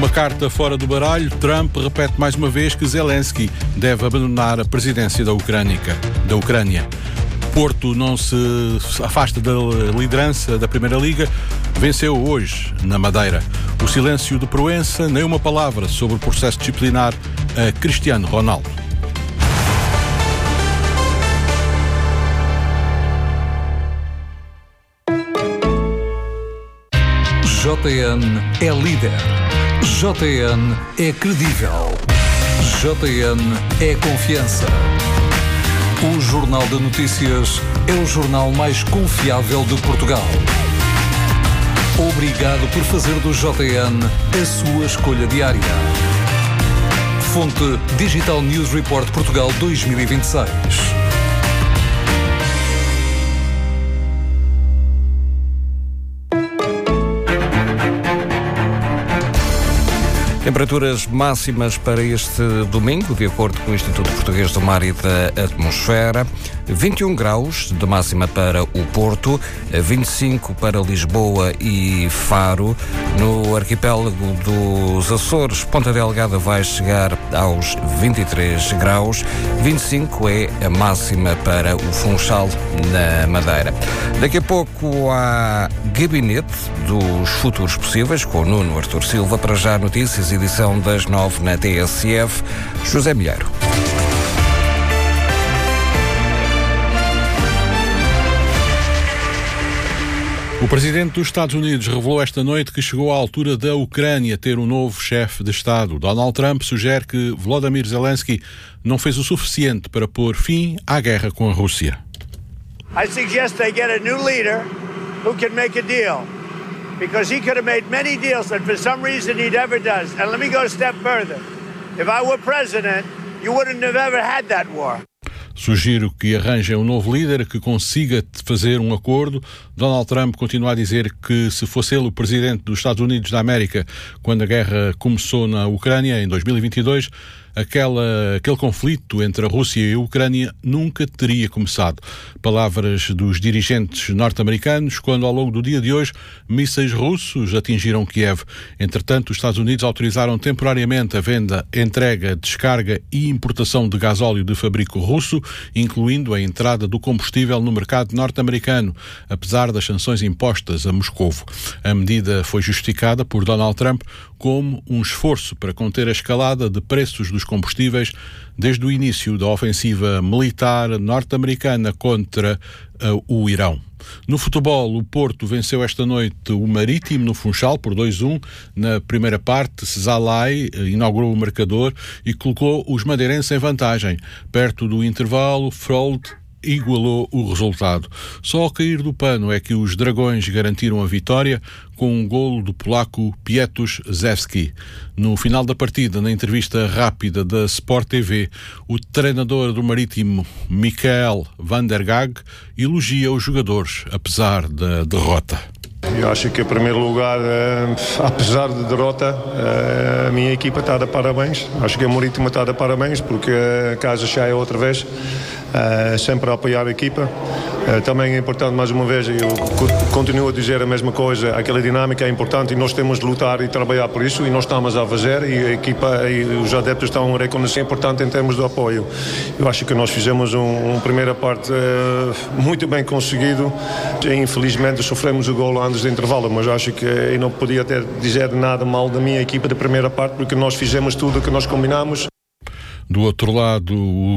Uma carta fora do baralho, Trump repete mais uma vez que Zelensky deve abandonar a presidência da Ucrânia. Porto não se afasta da liderança da Primeira Liga, venceu hoje na Madeira. O silêncio de Proença, nem uma palavra sobre o processo disciplinar a Cristiano Ronaldo. JN é líder. JN é credível. JN é confiança. O Jornal de Notícias é o jornal mais confiável de Portugal. Obrigado por fazer do JN a sua escolha diária. Fonte Digital News Report Portugal 2026. Temperaturas máximas para este domingo, de acordo com o Instituto Português do Mar e da Atmosfera. 21 graus de máxima para o Porto, 25 para Lisboa e Faro. No arquipélago dos Açores, Ponta Delgada vai chegar aos 23 graus. 25 é a máxima para o Funchal, na Madeira. Daqui a pouco há Gabinete dos Futuros Possíveis, com o Nuno Artur Silva. Para já, notícias, edição das 9 na TSF. José Milheiro. O presidente dos Estados Unidos revelou esta noite que chegou à altura da Ucrânia ter um novo chefe de Estado. Donald Trump sugere que Volodymyr Zelensky não fez o suficiente para pôr fim à guerra com a Rússia. I suggest they get a new leader who can make a deal. Because he could have made many deals that for some reason he never does. And let me go a step further. If I were president, you wouldn't have ever had that war. Sugiro que arranjem um novo líder que consiga fazer um acordo. Donald Trump continua a dizer que se fosse ele o presidente dos Estados Unidos da América quando a guerra começou na Ucrânia, em 2022, aquele conflito entre a Rússia e a Ucrânia nunca teria começado. Palavras dos dirigentes norte-americanos quando, ao longo do dia de hoje, mísseis russos atingiram Kiev. Entretanto, os Estados Unidos autorizaram temporariamente a venda, entrega, descarga e importação de gasóleo de fabrico russo, incluindo a entrada do combustível no mercado norte-americano, apesar das sanções impostas a Moscovo. A medida foi justificada por Donald Trump como um esforço para conter a escalada de preços dos combustíveis desde o início da ofensiva militar norte-americana contra o Irão. No futebol, o Porto venceu esta noite o Marítimo no Funchal por 2-1. Na primeira parte, Cesalai inaugurou o marcador e colocou os madeirenses em vantagem. Perto do intervalo, Frold igualou o resultado. Só ao cair do pano é que os Dragões garantiram a vitória com um golo do polaco Piotr Zewski. No final da partida, na entrevista rápida da Sport TV, o treinador do Marítimo, Michael van der Gag, elogia os jogadores, apesar da derrota. Eu acho que, em primeiro lugar, apesar de derrota, a minha equipa está a dar parabéns. Acho que a Marítimo está a dar parabéns, porque a casa cheia outra vez, sempre a apoiar a equipa. Também é importante, mais uma vez, eu continuo a dizer a mesma coisa, aquela dinâmica é importante e nós temos de lutar e trabalhar por isso, e nós estamos a fazer, e a equipa e os adeptos estão a reconhecer, é importante em termos de apoio. Eu acho que nós fizemos uma primeira parte muito bem conseguido, e infelizmente sofremos o golo antes do intervalo, mas acho que eu não podia até dizer nada mal da minha equipa da primeira parte, porque nós fizemos tudo o que nós combinamos. Do outro lado,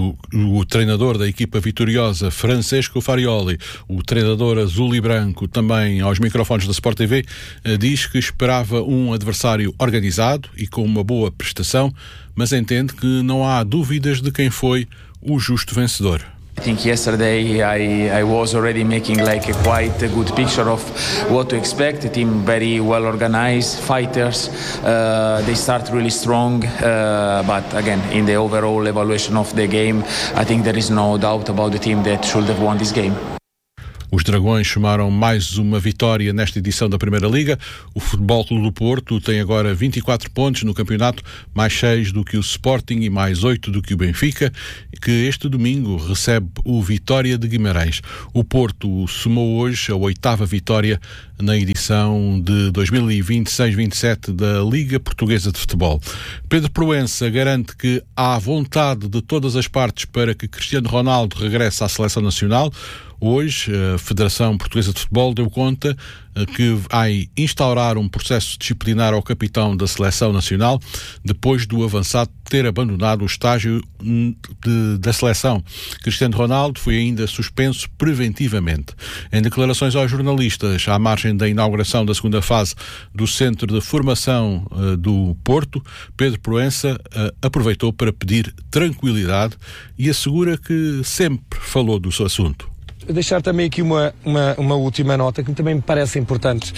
o treinador da equipa vitoriosa, Francesco Farioli, o treinador azul e branco, também aos microfones da Sport TV, diz que esperava um adversário organizado e com uma boa prestação, mas entende que não há dúvidas de quem foi o justo vencedor. I think yesterday I was already making like a quite a good picture of what to expect. A team very well organized, fighters. They start really strong, but again, in the overall evaluation of the game, I think there is no doubt about the team that should have won this game. O Os Dragões somaram mais uma vitória nesta edição da Primeira Liga. O Futebol Clube do Porto tem agora 24 pontos no campeonato, mais 6 do que o Sporting e mais 8 do que o Benfica, que este domingo recebe o Vitória de Guimarães. O Porto somou hoje a 8ª vitória na edição de 2026-27 da Liga Portuguesa de Futebol. Pedro Proença garante que há vontade de todas as partes para que Cristiano Ronaldo regresse à Seleção Nacional. Hoje, a Federação Portuguesa de Futebol deu conta que vai instaurar um processo disciplinar ao capitão da Seleção Nacional depois do avançado ter abandonado o estágio da seleção. Cristiano Ronaldo foi ainda suspenso preventivamente. Em declarações aos jornalistas, à margem da inauguração da segunda fase do Centro de Formação do Porto, Pedro Proença aproveitou para pedir tranquilidade e assegura que sempre falou do seu assunto. Deixar também aqui uma última nota que também me parece importante,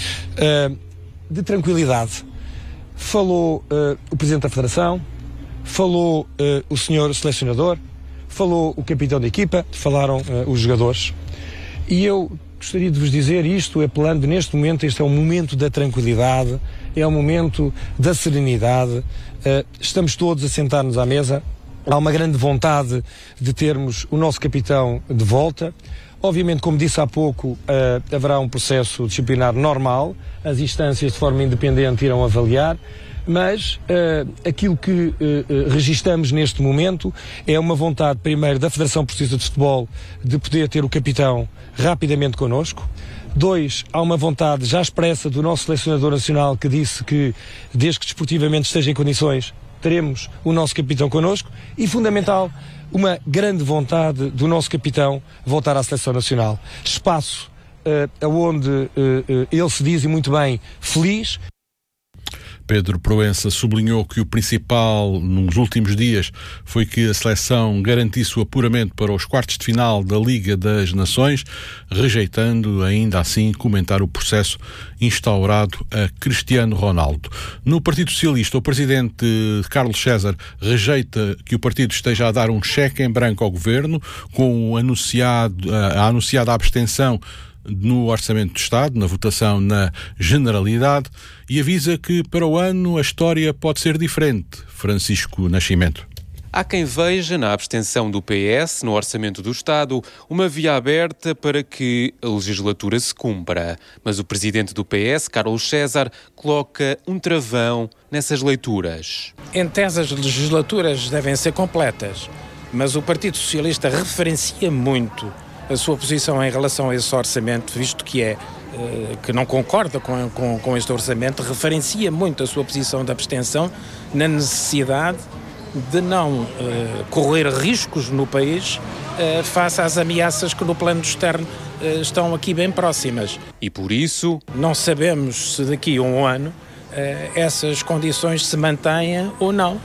de tranquilidade. Falou o Presidente da Federação, falou o senhor selecionador, falou o capitão da equipa, falaram os jogadores. E eu gostaria de vos dizer isto, apelando neste momento, este é o momento da tranquilidade, é o momento da serenidade, estamos todos a sentar-nos à mesa, há uma grande vontade de termos o nosso capitão de volta. Obviamente, como disse há pouco, haverá um processo disciplinar normal, as instâncias de forma independente irão avaliar, mas aquilo que registamos neste momento é uma vontade, primeiro, da Federação Portuguesa de Futebol de poder ter o capitão rapidamente connosco. 2, há uma vontade já expressa do nosso selecionador nacional que disse que, desde que desportivamente esteja em condições, teremos o nosso capitão connosco e, fundamental, uma grande vontade do nosso capitão voltar à Seleção Nacional. Espaço onde ele se diz, e muito bem, feliz. Pedro Proença sublinhou que o principal nos últimos dias foi que a seleção garantisse o apuramento para os quartos de final da Liga das Nações, rejeitando ainda assim comentar o processo instaurado a Cristiano Ronaldo. No Partido Socialista, o presidente Carlos César rejeita que o partido esteja a dar um cheque em branco ao governo, com a anunciada abstenção no Orçamento do Estado, na votação na Generalidade, e avisa que para o ano a história pode ser diferente. Francisco Nascimento. Há quem veja na abstenção do PS no Orçamento do Estado uma via aberta para que a legislatura se cumpra. Mas o presidente do PS, Carlos César, coloca um travão nessas leituras. Em tese, as legislaturas devem ser completas, mas o Partido Socialista referencia muito a sua posição em relação a esse orçamento, visto que que não concorda com este orçamento, referencia muito a sua posição de abstenção na necessidade de não correr riscos no país face às ameaças que no plano externo estão aqui bem próximas. E por isso não sabemos se daqui a um ano essas condições se mantêm ou não,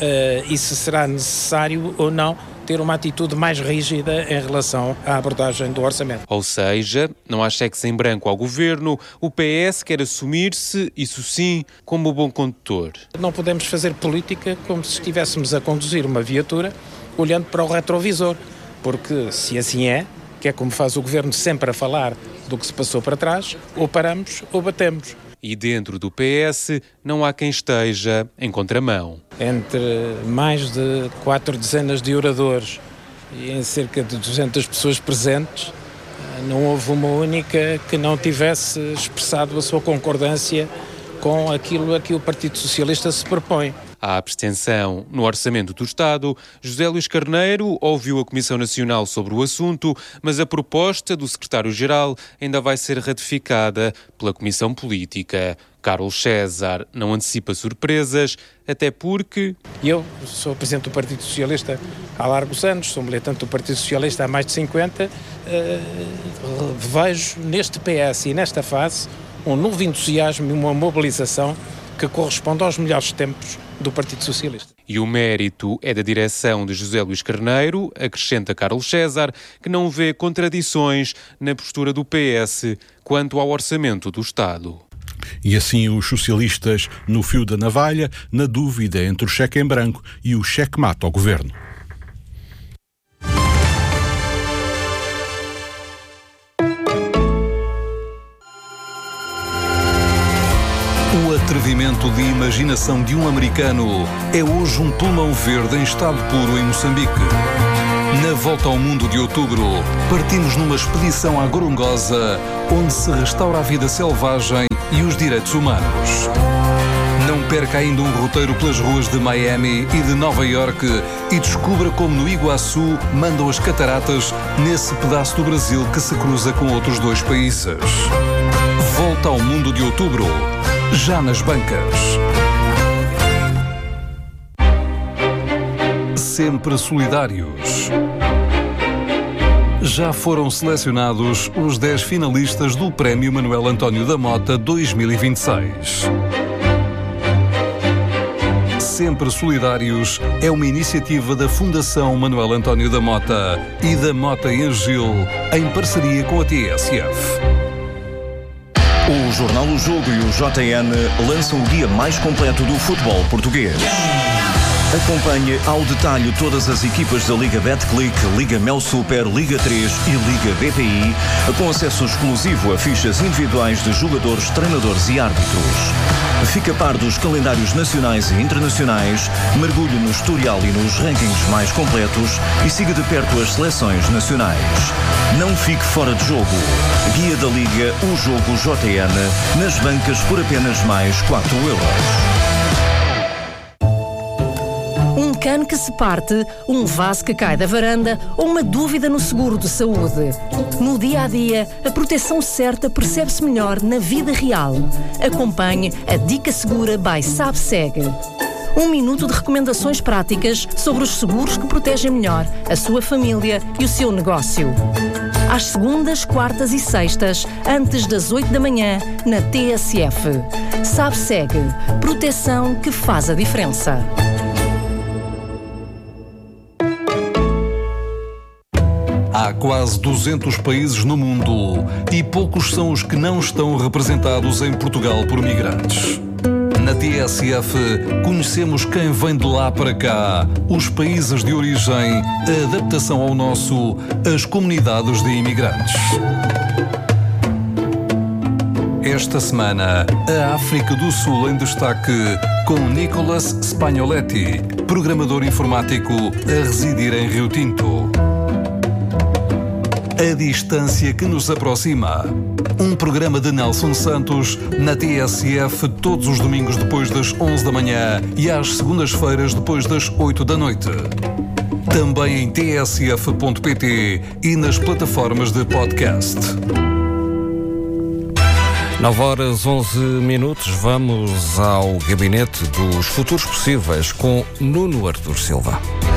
e se será necessário ou não ter uma atitude mais rígida em relação à abordagem do orçamento. Ou seja, não há cheques em branco ao governo, o PS quer assumir-se, isso sim, como bom condutor. Não podemos fazer política como se estivéssemos a conduzir uma viatura olhando para o retrovisor, porque se assim é, que é como faz o governo sempre a falar do que se passou para trás, ou paramos ou batemos. E dentro do PS não há quem esteja em contramão. Entre mais de 4 dezenas de oradores e em cerca de 200 pessoas presentes, não houve uma única que não tivesse expressado a sua concordância com aquilo a que o Partido Socialista se propõe. À abstenção no Orçamento do Estado, José Luís Carneiro ouviu a Comissão Nacional sobre o assunto, mas a proposta do Secretário-Geral ainda vai ser ratificada pela Comissão Política. Carlos César não antecipa surpresas, até porque... Eu sou Presidente do Partido Socialista há largos anos, sou militante do Partido Socialista há mais de 50, vejo neste PS e nesta fase um novo entusiasmo e uma mobilização que corresponde aos melhores tempos do Partido Socialista. E o mérito é da direção de José Luís Carneiro, acrescenta Carlos César, que não vê contradições na postura do PS quanto ao orçamento do Estado. E assim os socialistas no fio da navalha, na dúvida entre o cheque em branco e o cheque-mate ao governo. atrevimento de imaginação de um americano é hoje um pulmão verde em estado puro em Moçambique. Na volta ao mundo de outubro, partimos numa expedição à Gorongosa, onde se restaura a vida selvagem e os direitos humanos. Não perca ainda um roteiro pelas ruas de Miami e de Nova Iorque e descubra como no Iguaçu mandam as cataratas nesse pedaço do Brasil que se cruza com outros 2 países. Volta ao mundo de outubro, já nas bancas. Sempre solidários. Já foram selecionados os 10 finalistas do Prémio Manuel António da Mota 2026. Sempre Solidários é uma iniciativa da Fundação Manuel António da Mota e da Mota e Angil, em parceria com a TSF. O Jornal O Jogo e o JN lançam o guia mais completo do futebol português. Acompanhe ao detalhe todas as equipas da Liga Betclic, Liga Mel Super, Liga 3 e Liga BPI, com acesso exclusivo a fichas individuais de jogadores, treinadores e árbitros. Fique a par dos calendários nacionais e internacionais, mergulhe no historial e nos rankings mais completos e siga de perto as seleções nacionais. Não fique fora de jogo. Guia da Liga O Jogo JN, nas bancas por apenas mais 4€. Um cano que se parte, um vaso que cai da varanda ou uma dúvida no seguro de saúde. No dia-a-dia, a proteção certa percebe-se melhor na vida real. Acompanhe a Dica Segura by SABSEG. 1 minuto de recomendações práticas sobre os seguros que protegem melhor a sua família e o seu negócio. Às segundas, quartas e sextas, antes das 8 da manhã, na TSF. SABSEG. Proteção que faz a diferença. Há quase 200 países no mundo e poucos são os que não estão representados em Portugal por migrantes. Na TSF, conhecemos quem vem de lá para cá, os países de origem, a adaptação ao nosso, as comunidades de imigrantes. Esta semana, a África do Sul em destaque, com Nicolas Spagnoletti, programador informático a residir em Rio Tinto. A distância que nos aproxima. Um programa de Nelson Santos na TSF todos os domingos depois das 11 da manhã e às segundas-feiras depois das 8 da noite. Também em tsf.pt e nas plataformas de podcast. 9h11, vamos ao gabinete dos futuros possíveis com Nuno Artur Silva.